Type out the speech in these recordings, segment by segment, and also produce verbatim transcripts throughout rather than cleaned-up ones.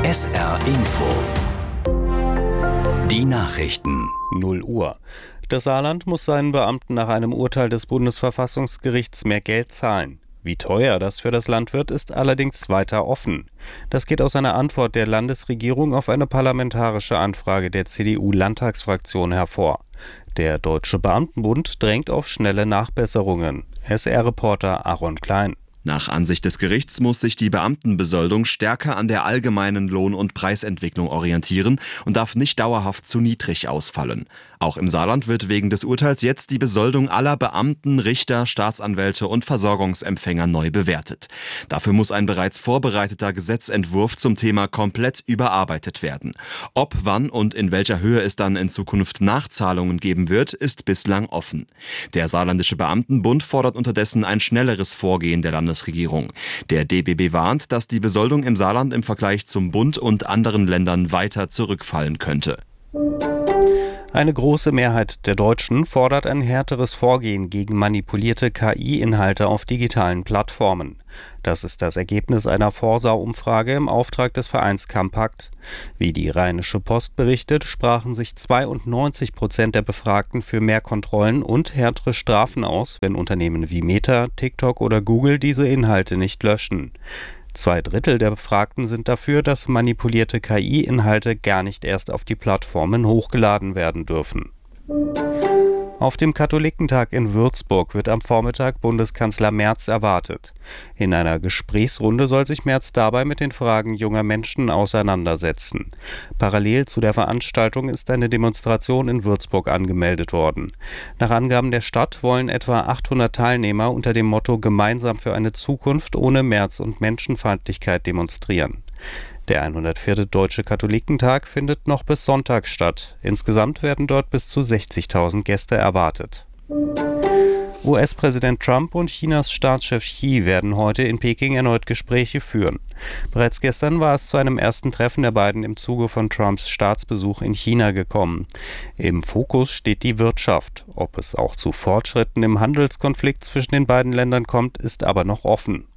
S R Info. Die Nachrichten. null Uhr. Das Saarland muss seinen Beamten nach einem Urteil des Bundesverfassungsgerichts mehr Geld zahlen. Wie teuer das für das Land wird, ist allerdings weiter offen. Das geht aus einer Antwort der Landesregierung auf eine parlamentarische Anfrage der C D U-Landtagsfraktion hervor. Der Deutsche Beamtenbund drängt auf schnelle Nachbesserungen. S R-Reporter Aaron Klein. Nach Ansicht des Gerichts muss sich die Beamtenbesoldung stärker an der allgemeinen Lohn- und Preisentwicklung orientieren und darf nicht dauerhaft zu niedrig ausfallen. Auch im Saarland wird wegen des Urteils jetzt die Besoldung aller Beamten, Richter, Staatsanwälte und Versorgungsempfänger neu bewertet. Dafür muss ein bereits vorbereiteter Gesetzentwurf zum Thema komplett überarbeitet werden. Ob, wann und in welcher Höhe es dann in Zukunft Nachzahlungen geben wird, ist bislang offen. Der Saarländische Beamtenbund fordert unterdessen ein schnelleres Vorgehen der Landesregierung. Der D B B warnt, dass die Besoldung im Saarland im Vergleich zum Bund und anderen Ländern weiter zurückfallen könnte. Eine große Mehrheit der Deutschen fordert ein härteres Vorgehen gegen manipulierte K I-Inhalte auf digitalen Plattformen. Das ist das Ergebnis einer Forsa-Umfrage im Auftrag des Vereins Campakt. Wie die Rheinische Post berichtet, sprachen sich zweiundneunzig Prozent der Befragten für mehr Kontrollen und härtere Strafen aus, wenn Unternehmen wie Meta, TikTok oder Google diese Inhalte nicht löschen. Zwei Drittel der Befragten sind dafür, dass manipulierte K I-Inhalte gar nicht erst auf die Plattformen hochgeladen werden dürfen. Auf dem Katholikentag in Würzburg wird am Vormittag Bundeskanzler Merz erwartet. In einer Gesprächsrunde soll sich Merz dabei mit den Fragen junger Menschen auseinandersetzen. Parallel zu der Veranstaltung ist eine Demonstration in Würzburg angemeldet worden. Nach Angaben der Stadt wollen etwa achthundert Teilnehmer unter dem Motto „Gemeinsam für eine Zukunft ohne Merz und Menschenfeindlichkeit“ demonstrieren. Der hundertvierte Deutsche Katholikentag findet noch bis Sonntag statt. Insgesamt werden dort bis zu sechzigtausend Gäste erwartet. U S-Präsident Trump und Chinas Staatschef Xi werden heute in Peking erneut Gespräche führen. Bereits gestern war es zu einem ersten Treffen der beiden im Zuge von Trumps Staatsbesuch in China gekommen. Im Fokus steht die Wirtschaft. Ob es auch zu Fortschritten im Handelskonflikt zwischen den beiden Ländern kommt, ist aber noch offen.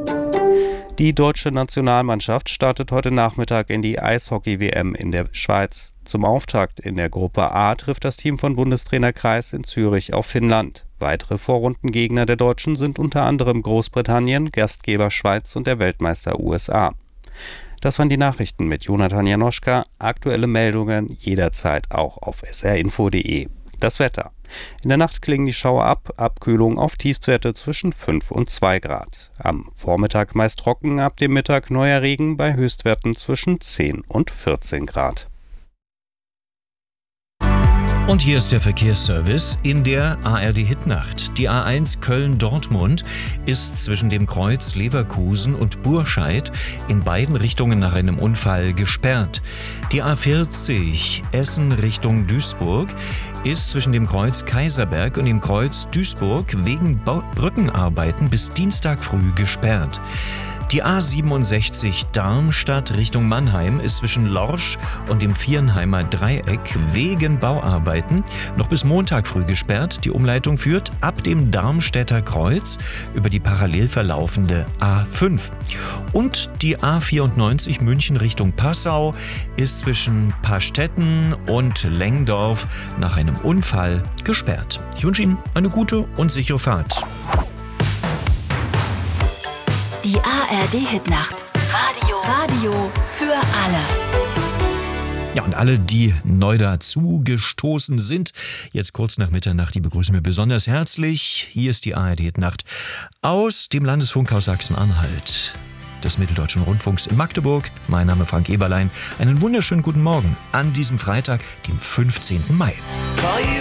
Die deutsche Nationalmannschaft startet heute Nachmittag in die Eishockey-W M in der Schweiz. Zum Auftakt in der Gruppe A trifft das Team von Bundestrainer Kreis in Zürich auf Finnland. Weitere Vorrundengegner der Deutschen sind unter anderem Großbritannien, Gastgeber Schweiz und der Weltmeister U S A. Das waren die Nachrichten mit Jonathan Janoschka. Aktuelle Meldungen jederzeit auch auf s r info punkt d e. Das Wetter. In der Nacht klingen die Schauer ab, Abkühlung auf Tiefstwerte zwischen fünf und zwei Grad. Am Vormittag meist trocken, ab dem Mittag neuer Regen bei Höchstwerten zwischen zehn und vierzehn Grad. Und hier ist der Verkehrsservice in der A R D-Hitnacht. Die A eins Köln-Dortmund ist zwischen dem Kreuz Leverkusen und Burscheid in beiden Richtungen nach einem Unfall gesperrt. Die A vierzig Essen Richtung Duisburg ist zwischen dem Kreuz Kaiserberg und dem Kreuz Duisburg wegen Bau- Brückenarbeiten bis Dienstag früh gesperrt. Die A siebenundsechzig Darmstadt Richtung Mannheim ist zwischen Lorsch und dem Viernheimer Dreieck wegen Bauarbeiten noch bis Montag früh gesperrt. Die Umleitung führt ab dem Darmstädter Kreuz über die parallel verlaufende A fünf. Und die A vierundneunzig München Richtung Passau ist zwischen Pastetten und Lengdorf nach einem Unfall gesperrt. Ich wünsche Ihnen eine gute und sichere Fahrt. Die A R D-Hitnacht. Radio. Radio für alle. Ja, und alle, die neu dazu gestoßen sind, jetzt kurz nach Mitternacht, die begrüßen wir besonders herzlich. Hier ist die A R D-Hitnacht aus dem Landesfunkhaus Sachsen-Anhalt des Mitteldeutschen Rundfunks in Magdeburg. Mein Name ist Frank Eberlein. Einen wunderschönen guten Morgen an diesem Freitag, dem fünfzehnten Mai.